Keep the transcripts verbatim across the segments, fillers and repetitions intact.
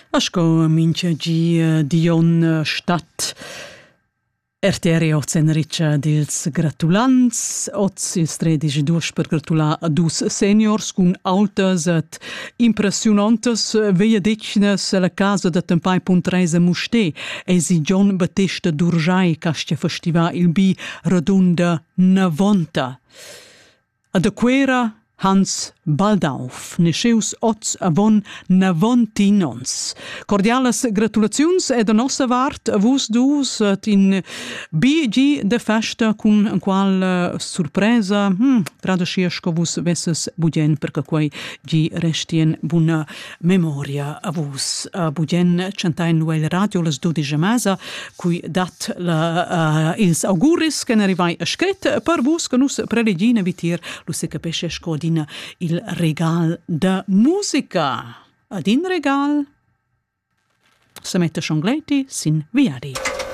Asco mincha gi Dion Stat Ertere oz enricia dils gratulants, oz ils tredici dus per gratular a dus seniors cun autas et impressionantes vegliadecnas la casa de tempai puntresa Musté e si John Battista Durjai castia festiva il bi redunda novanta. A de quera Hans Baldauf, nesceus oz avon novantinons. Cordiales gratulaziuns e da nossa vart a vos dus et in B G de festa cun en qual uh, surpresa, hm, trada sciesco vos vesses budien perché quei gi restien buna memoria a vos. Uh, budien centain nuel radio les dodici mesa, cui dat la, uh, ils auguris che ne arrivai a scret per vos che nus prelegina vitir lu se capesce scodina il regal da musica. Ad in regal se mette Sciongletti sin viadi.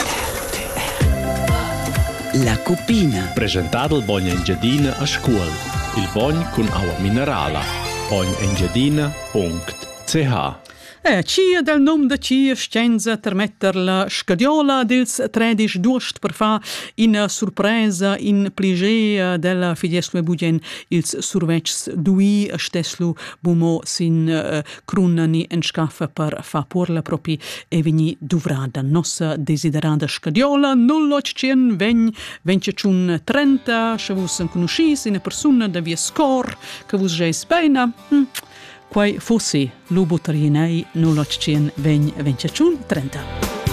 La cupina. Presentato il Bogna Engiadina a scuola. Il Bogn con acqua minerale. bogn engiadina punto c h. Eh, cia del nom de cia scenza ter metter la scadiola dils tredici duost per fa in surpresa, in plige della figlieslu e bugen ils survets dui steslu bumo sin uh, crunani en scaffa per fa porla propi e veni duvrada nossa desiderada scadiola nullocien vegn venciacun trenta se vus en conoscis in persona de via scor che vus geis beina hm. Quai fossi lubo tarienei nullocien vegn venciacun trenta.